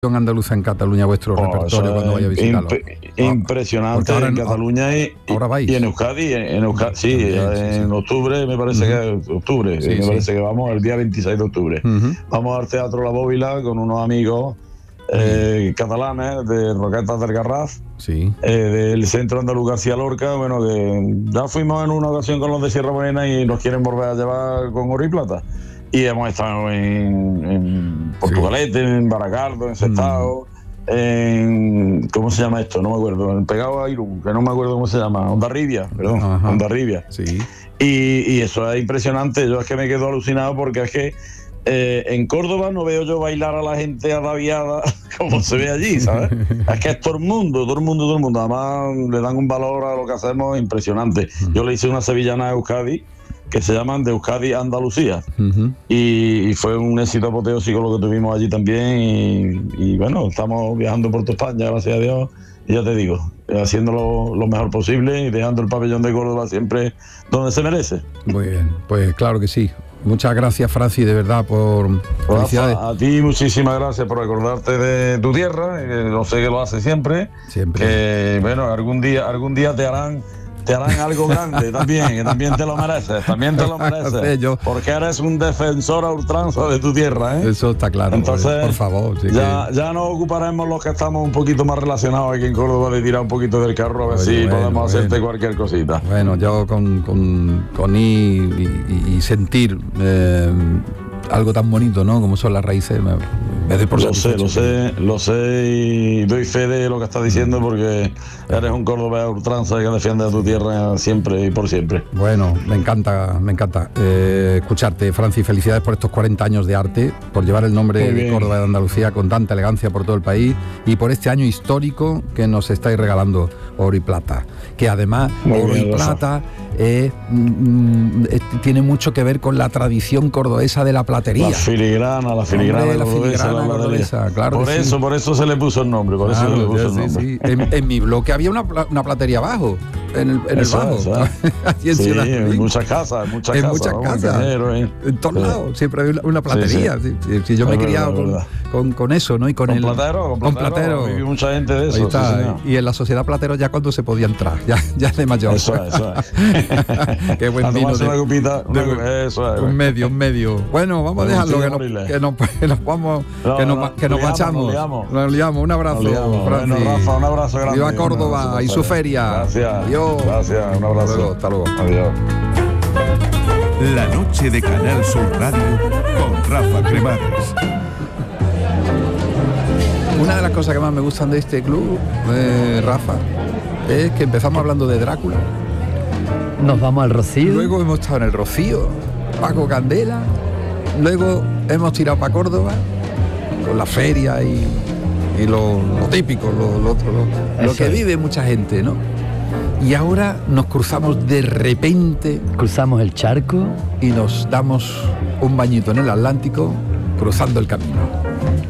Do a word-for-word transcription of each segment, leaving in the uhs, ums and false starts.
andaluza en Cataluña, vuestro oh, repertorio cuando vaya a visitarlo? Imp impresionante en, en Cataluña y, ahora vais. y en Euskadi, en, en Euskadi, sí, sí, en sí. octubre, me parece uh-huh. que octubre, sí, me sí. parece que vamos el día veintiséis de octubre. Uh-huh. Vamos al Teatro La Bóvila con unos amigos eh, uh-huh. catalanes de Roquetas del Garraf, sí. eh, del Centro Andaluz García Lorca, bueno, que ya fuimos en una ocasión con los de Sierra Morena y nos quieren volver a llevar con oro y plata. Y hemos estado en, en Portugalete, sí. en Baracardo, en Sestao, mm. en... ¿cómo se llama esto? No me acuerdo. En Pegado a Irún, que no me acuerdo cómo se llama. Hondarribia, perdón. Ajá. Hondarribia. Sí. Y, y eso es impresionante. Yo es que me quedo alucinado porque es que eh, en Córdoba no veo yo bailar a la gente ataviada como se ve allí, ¿sabes? Es que es todo el mundo, todo el mundo, todo el mundo. Además le dan un valor a lo que hacemos impresionante. Mm. Yo le hice una sevillana a Euskadi que se llaman de Euskadi Andalucía, uh-huh. y, y fue un éxito apoteósico lo que tuvimos allí también, y, y bueno, estamos viajando por toda España, gracias a Dios, y ya te digo, haciéndolo lo mejor posible y dejando el pabellón de Córdoba siempre donde se merece. Muy bien, pues claro que sí. Muchas gracias, Francis, de verdad, por felicidades. A, a ti muchísimas gracias por acordarte de tu tierra, que lo sé que lo haces siempre, siempre. Que bueno, algún día, algún día te harán te harán algo grande también, que también te lo mereces, también te lo mereces, sí, porque eres un defensor a ultranza de tu tierra, ¿eh? Eso está claro. Entonces, por favor. Sí ya, que... ya nos ocuparemos los que estamos un poquito más relacionados aquí en Córdoba de tirar un poquito del carro a ver Oye, si bueno, podemos bueno. hacerte cualquier cosita. Bueno, yo con, con, con ir y, y sentir eh, algo tan bonito, ¿no? Como son las raíces, me, me doy por Lo sé, lo sé, lo sé y doy fe de lo que estás diciendo porque eres un cordobés a ultranza que defiende a tu tierra siempre y por siempre. Bueno, me encanta, me encanta eh, escucharte, Francis. Felicidades por estos cuarenta años de arte, por llevar el nombre de Córdoba de Andalucía con tanta elegancia por todo el país y por este año histórico que nos estáis regalando oro y plata, que además Muy oro bien, y plata eh, mm, eh, tiene mucho que ver con la tradición cordobesa de la platería. La filigrana, la filigrana, Hombre, la cordobesa, filigrana la cordobesa, claro. Por eso, sí. por eso se le puso el nombre, por claro, eso se le puso sí, el nombre. Sí. En, en mi bloque había una, una platería abajo, en el, en eso, el bajo. Eso, en sí, en muchas casas, en muchas en casas. Muchas vamos, casas cañero, ¿eh? En todos sí. lados, siempre había una platería. Sí, sí. Sí, sí, yo es me he criado con, con, con eso, ¿no? Y con, con el platero, con platero. Con mucha gente de eso. Está, sí, y en la sociedad platero ya cuando se podía entrar, ya, ya de mayor. Eso es, eso es. Qué buen vino. De, una copita, de, una, eso es. Un medio, un medio. Bueno, vamos a dejarlo, que nos, que nos, que nos vamos, no, que nos, no, que nos machamos. Nos liamos. Nos liamos. Un abrazo, liamos. Bueno, Rafa, un abrazo grande. Viva Córdoba y su feria. Gracias. Adiós. Gracias, un abrazo. Hasta luego. Hasta luego. Adiós. La noche de Canal Sur Radio con Rafa Cremades. Una de las cosas que más me gustan de este club, eh, Rafa, es que empezamos hablando de Drácula. Nos vamos al Rocío. Luego hemos estado en el Rocío, Paco Candela. Luego hemos tirado para Córdoba con la feria y, y lo, lo típico, lo, lo, lo, lo que vive mucha gente, ¿no? Y ahora nos cruzamos de repente. Cruzamos el charco. Y nos damos un bañito en el Atlántico, cruzando el camino.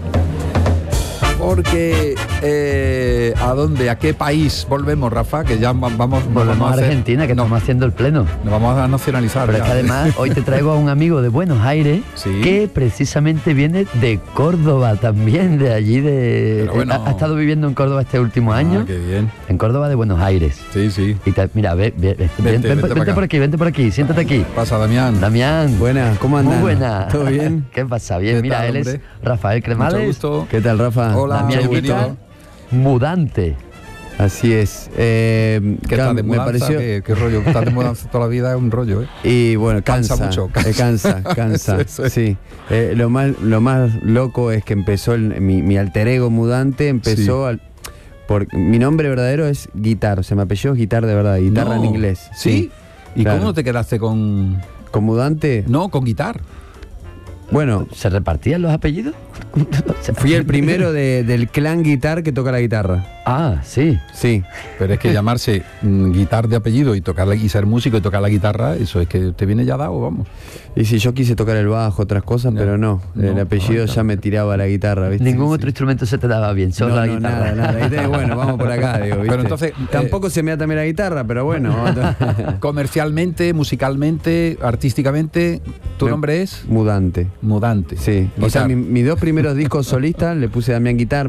Porque, eh, ¿a dónde? ¿A qué país volvemos, Rafa? Que ya vamos... Volvemos vamos a, hacer, a Argentina, que no, estamos haciendo el pleno. Nos vamos a nacionalizar. Pero ya. Es que además, hoy te traigo a un amigo de Buenos Aires, ¿sí? Que precisamente viene de Córdoba también, de allí de... Bueno, ha, ha estado viviendo en Córdoba este último ah, año. Qué bien. En Córdoba de Buenos Aires. Sí, sí. Y te, mira, ve, ve, vente, vente, vente, vente, vente por aquí, vente por aquí, siéntate aquí. Pasa, Damián. Damián. Buenas, ¿cómo andas? Muy buena. ¿Todo bien? ¿Qué pasa? Bien, mira, tal, él hombre? Es Rafael Cremades. Mucho gusto. ¿Qué tal, Rafa? Hola, Damián Guita, mudante. Así es. Eh, ¿Qué tal de mudanza? Me pareció... ¿Qué, qué rollo? Estar de mudanza toda la vida es un rollo, ¿eh? Y bueno, cansa, cansa mucho. Cansa, eh, cansa. cansa eso, eso. Sí. Eh, lo, más, lo más loco es que empezó el, mi, mi alter ego mudante, empezó sí. al... Por, mi nombre verdadero es Guitar, o sea, me apellido Guitar de verdad, guitarra no. en inglés. ¿Sí? sí. ¿Y claro. cómo te quedaste con...? ¿Con mudante? No, con Guitar. Bueno, ¿se repartían los apellidos? Fui el primero de, del clan Guitar que toca la guitarra. Ah, sí. Sí. Pero es que llamarse mm, Guitar de apellido y tocar la, y ser músico y tocar la guitarra, eso es que te viene ya dado, vamos. Y si yo quise tocar el bajo, otras cosas, no, pero no. no el apellido no, ya me tiraba la guitarra, ¿viste? Ningún sí, otro sí. instrumento se te daba bien, solo no, la no, guitarra. Nada, nada. Entonces, bueno, vamos por acá, digo, ¿viste? Pero entonces... Tampoco eh, se me da también la guitarra, pero bueno. Comercialmente, musicalmente, artísticamente, ¿tu me, nombre es? Mudante. Mudante. Sí. O sea, mi- mis dos primeros discos solistas le puse Damián Guitar,